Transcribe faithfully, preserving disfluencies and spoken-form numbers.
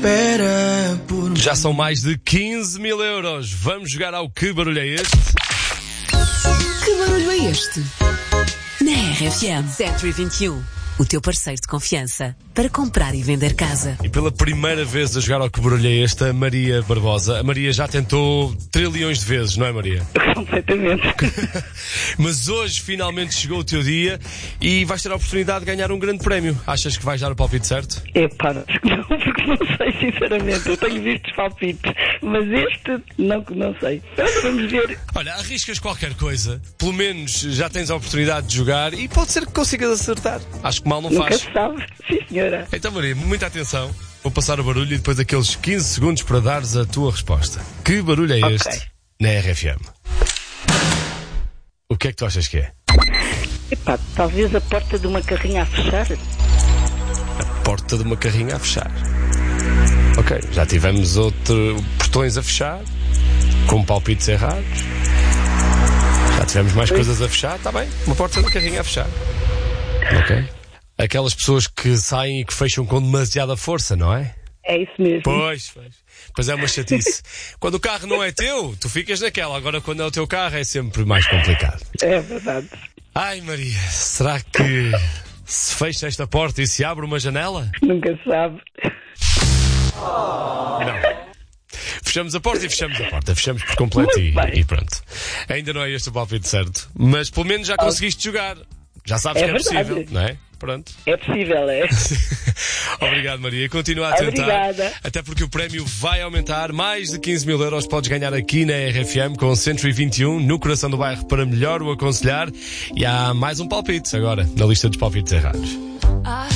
espera por... Já são mais de quinze mil euros. Vamos jogar ao Que Barulho é Este? Que barulho é este? Na R F M Century vinte e um, o teu parceiro de confiança para comprar e vender casa. E pela primeira vez a jogar ao Que Barulho é Este, a Maria Barbosa. A Maria já tentou trilhões de vezes, não é, Maria? Completamente. Mas hoje finalmente chegou o teu dia e vais ter a oportunidade de ganhar um grande prémio. Achas que vais dar o palpite certo? É pá, não, porque não sei, sinceramente. Eu tenho visto os palpites, mas este não, não sei. Mas vamos ver. Olha, arriscas qualquer coisa. Pelo menos já tens a oportunidade de jogar e pode ser que consigas acertar. Acho que mal não Nunca faz. se sabe. Sim, senhora. Então, Maria, muita atenção. Vou passar o barulho e depois aqueles quinze segundos para dares a tua resposta. Que barulho é Ok. este na R F M? O que é que tu achas que é? Epá, talvez a porta de uma carrinha a fechar. A porta de uma carrinha a fechar. Ok, já tivemos outros portões a fechar, com palpites errados. Já tivemos mais coisas a fechar, está bem. Uma porta de carrinha a fechar. Ok. Aquelas pessoas que saem e que fecham com demasiada força, não é? É isso mesmo. Pois, pois. Pois é uma chatice. Quando o carro não é teu, tu ficas naquela. Agora, quando é o teu carro, é sempre mais complicado. É verdade. Ai, Maria, será que se fecha esta porta e se abre uma janela? Nunca se sabe. Não. Fechamos a porta e fechamos a porta. Fechamos por completo e, Muito bem. e pronto. Ainda não é este o palpite certo. Mas pelo menos já conseguiste jogar. Já sabes É que é verdade. possível, não é? Pronto. É possível, é? Obrigado, Maria. Continua a tentar. Obrigada. Até porque o prémio vai aumentar. Mais de quinze mil euros podes ganhar aqui na R F M com o Century vinte e um, no coração do bairro, para melhor o aconselhar. E há mais um palpite agora, na lista dos palpites errados.